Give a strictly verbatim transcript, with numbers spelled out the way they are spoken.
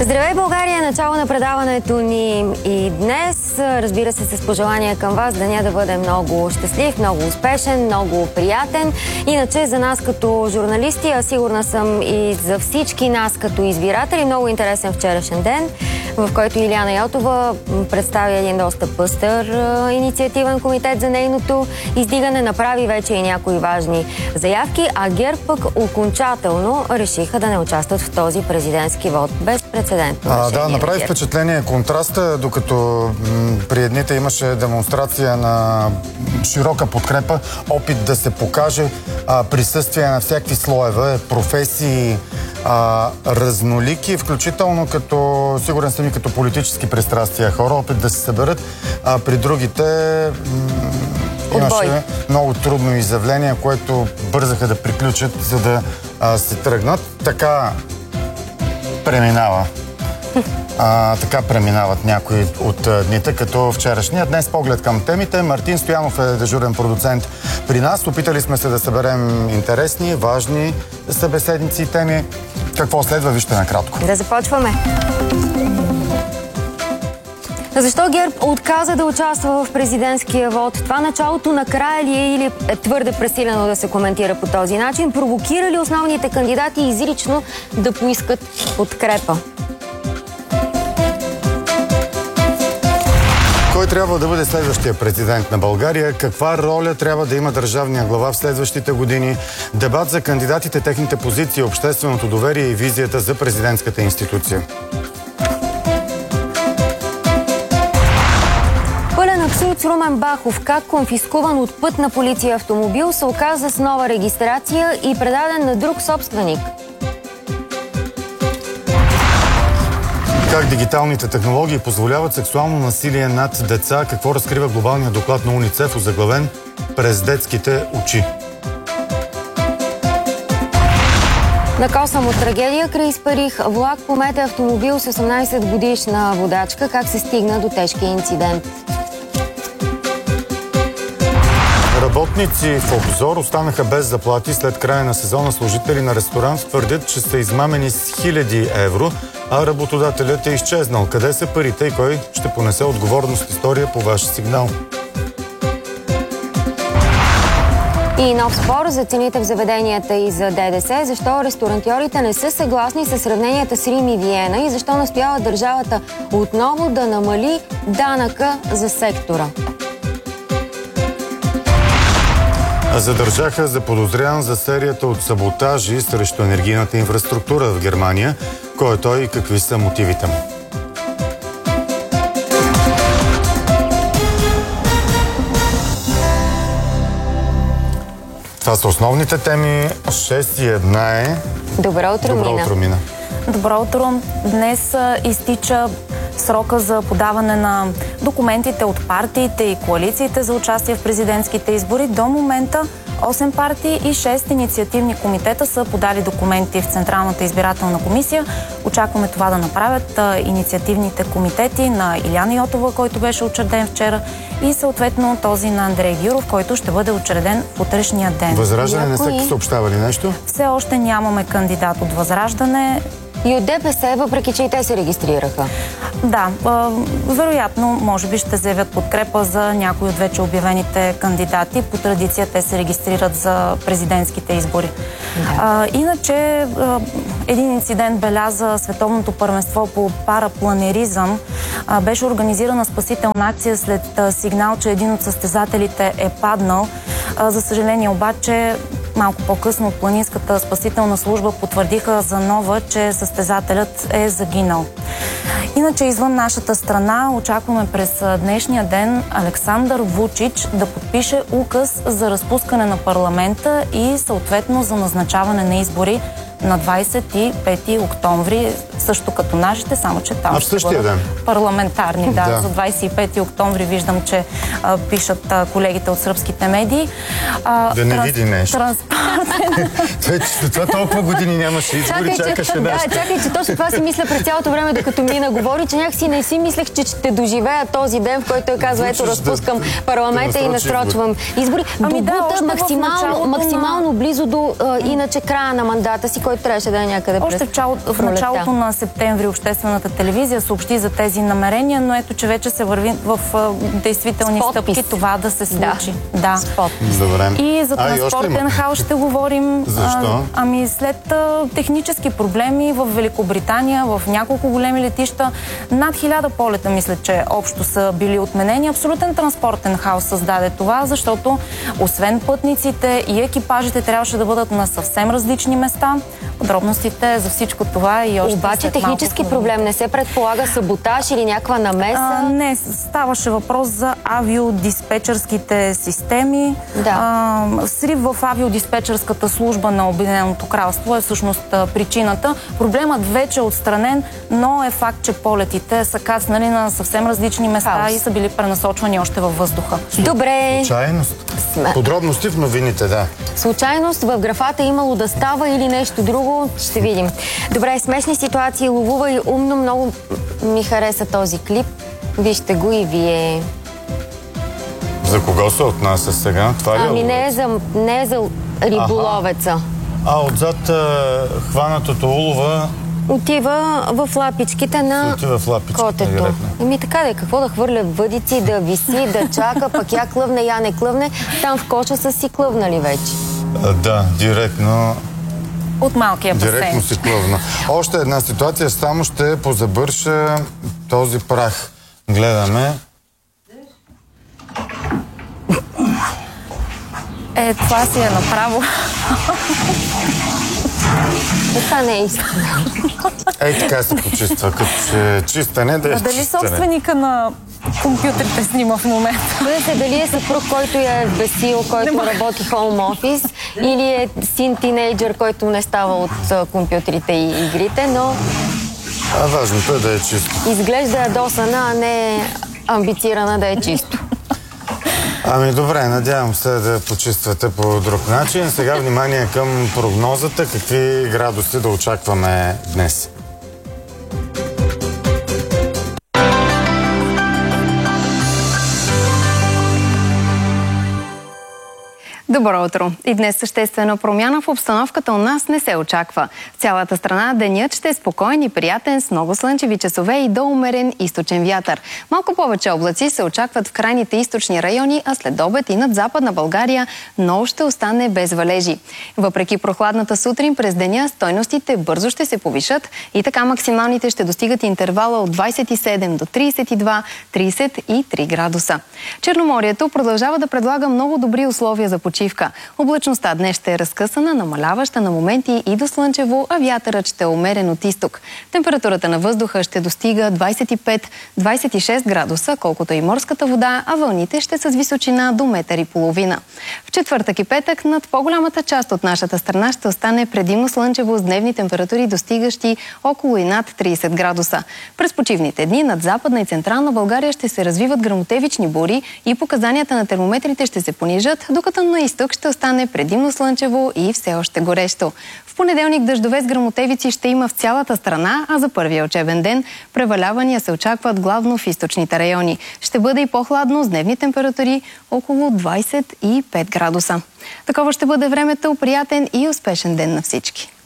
Здравей, България! Начало на предаването ни и днес. Разбира се, с пожелания към вас деня да бъде много щастлив, много успешен, много приятен. Иначе за нас като журналисти, а сигурна съм и за всички нас като избиратели, много интересен вчерашен ден, в който Илияна Йотова представи един доста пъстър инициативен комитет за нейното издигане, направи вече и някои важни заявки, а ГЕРБ пък окончателно решиха да не участват в този президентски вод. Безпрецедентно а, решение. Да, направи ГЕРБ. впечатление контраста, докато м, при едните имаше демонстрация на широка подкрепа, опит да се покаже а, присъствие на всякакви слоеве, професии, а, разнолики, включително като, сигурен съм и като политически пристрастия хора, опит да се съберат, а при другите м, имаше много трудно изявление, което бързаха да приключат, за да а, се тръгнат. Така преминава. А, така преминават някои от а, дните, като вчерашния. Днес поглед към темите. Мартин Стоянов е дежурен продуцент при нас. Опитали сме се да съберем интересни, важни събеседници и теми. Какво следва, вижте накратко. Да започваме. Защо ГЕРБ отказа да участва в президентския вод? Това началото на края ли е или е твърде пресилено да се коментира по този начин? Провокира ли основните кандидати изрично да поискат подкрепа? Кой трябва да бъде следващия президент на България? Каква роля трябва да има държавния глава в следващите години? Дебат за кандидатите, техните позиции, общественото доверие и визията за президентската институция. Пълен абсурд с Румен Бахов. Как конфискуван от пътна полиция автомобил се оказа с нова регистрация и предаден на друг собственик? Как дигиталните технологии позволяват сексуално насилие над деца? Какво разкрива глобалният доклад на УНИЦЕФ, озаглавен "През детските очи"? На Косъм от трагедия край Испарих. Влак помете автомобил с осемнайсет годишна водачка. Как се стигна до тежкия инцидент? Работници в Обзор останаха без заплати след края на сезона. Служители на ресторант твърдят, че са измамени с хиляди евро, а работодателят е изчезнал. Къде са парите и кой ще понесе отговорност? История по ваш сигнал. И нов спор за цените в заведенията и за ДДС. Защо ресторантьорите не са съгласни с сравненията с Рим и Виена и защо настоява държавата отново да намали данъка за сектора? Задържаха заподозрян за серията от саботажи срещу енергийната инфраструктура в Германия. Кой е той и какви са мотивите му? Това са основните теми. шест и една е. Добро утро, Добро Мина. утро, Мина. Добро утро. Днес а, изтича срока за подаване на документите от партиите и коалициите за участие в президентските избори. До момента осем партии и шест инициативни комитета са подали документи в Централната избирателна комисия. Очакваме това да направят а, инициативните комитети на Илияна Йотова, който беше учреден вчера, и съответно този на Андрей Гюров, който ще бъде учреден в утрешния ден. Възраждане не Някои- са съобщавали нещо? Все още нямаме кандидат от Възраждане. И от ДПС, въпреки че и те се регистрираха. Да, а, вероятно, може би ще заявят подкрепа за някои от вече обявените кандидати. По традиция те се регистрират за президентските избори. Да. А, иначе, а, един инцидент беляза световното първенство по парапланеризъм. А, беше организирана спасителна акция след а, сигнал, че един от състезателите е паднал. А, за съжаление обаче, малко по-късно от планинската спасителна служба потвърдиха за нова, че състезателят е загинал. Иначе извън нашата страна очакваме през днешния ден Александър Вучич да подпише указ за разпускане на парламента и съответно за назначаване на избори на двайсет и пети октомври, също като нашите, само че там А в същия ден? Парламентарни, да. Да. За двайсет и пети октомври виждам, че а, пишат а, колегите от сръбските медии. А, Да не транс- види нещо. Транспортен. Това, това толкова години нямаше избори, Чакай, чакаше че, да, нещо. чакай, че точно това си мисля през цялото време, докато Мина говори, че някакси не си мислех, че ще доживея този ден, в който той казва, ето, Вучиш да- разпускам парламента да и насрочи насрочвам избори. Ами До да, бута още в максимално, началото максимално на- близо до а, иначе края на мандата си, който трябваше да е някъде през Още в, чало, в пролетта. началото на на септември обществената телевизия съобщи за тези намерения, но ето, че вече се върви в действителни стъпки това да се случи. Да. да. Добре. И за транспортен хаос ще говорим. Защо? А, ами след а, технически проблеми в Великобритания, в няколко големи летища, над хиляда полета, мисля, че общо са били отменени. Абсолютен транспортен хаос създаде това, защото освен пътниците и екипажите трябваше да бъдат на съвсем различни места. Подробностите за всичко това и още Обаче технически проблем не се предполага саботаж или някаква намеса? А, не, ставаше въпрос за авиодиспетчерските системи. Да. А, срив в авиодиспетчерската служба на Обединеното кралство е всъщност причината. Проблемът вече е отстранен, но е факт, че полетите са кацнали на съвсем различни места Хаос. и са били пренасочвани още във въздуха. Добре. Случайност. Подробности в новините, да. Случайност в графата имало да става или нещо друго, ще видим. Добре, смешни ситуации, ловува и умно, много ми хареса този клип. Вижте го и вие. За кого се отнася сега? Това ли е ами не е за, не е за риболовеца. Аха. А отзад хванатото улова отива в лапичките на отива в лапичките, котето. Еми така да е, какво да хвърля въдици, да виси, да чака, пък я клъвне, я не клъвне. Там в коча са си клъвнали вече. А, да, директно. От малкия басейн. Директно си клъвна. Още една ситуация, само ще позабърша този прах. Гледаме. Е, това си е направо. Това не е истина. Ей, така се почиства, като че чистане да е а дали чистане. Собственика на компютрите снима в момента? Бъдете, дали е съпруг, който я е бесил, който не работи хоум офис, или е син тинейджър, който не става от компютрите и игрите, но... А важното е да е чисто. Изглежда ядосана, а не амбицирана да е чисто. Ами добре, надявам се да почиствате по друг начин. Сега внимание към прогнозата. Какви градуси да очакваме днес? Добро утро! И днес съществена промяна в обстановката у нас не се очаква. В цялата страна денят ще е спокоен и приятен с много слънчеви часове и до умерен източен вятър. Малко повече облаци се очакват в крайните източни райони, а след обед и над Западна България нощ ще остане без валежи. Въпреки прохладната сутрин през деня стойностите бързо ще се повишат и така максималните ще достигат интервала от двадесет и седем до тридесет и два - тридесет и три градуса. Черноморието продължава да предлага много добри условия за почивка. Облачността днес ще е разкъсана, намаляваща на моменти и до слънчево, а вятърът ще е умерен от изток. Температурата на въздуха ще достига двадесет и пет - двадесет и шест градуса, колкото и морската вода, а вълните ще са с височина до метър и половина. В четвъртък и петък над по-голямата част от нашата страна ще остане предимно слънчево с дневни температури, достигащи около и над тридесет градуса. През почивните дни над Западна и Централна България ще се развиват гръмотевични бури и показанията на термометрите ще се понижат, докато на изток ще остане предимно слънчево и все още горещо. В понеделник дъждове с гръмотевици ще има в цялата страна, а за първия учебен ден превалявания се очакват главно в източните райони. Ще бъде и по-хладно с дневни температури около двадесет и пет градуса. Такова ще бъде времето, приятен и успешен ден на всички!